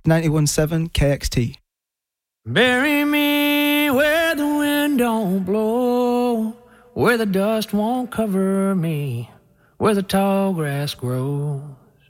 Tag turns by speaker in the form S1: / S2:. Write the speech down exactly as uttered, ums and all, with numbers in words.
S1: ninety-one point seven K X T.
S2: Bury me where the wind don't blow, where the dust won't cover me, where the tall grass grows.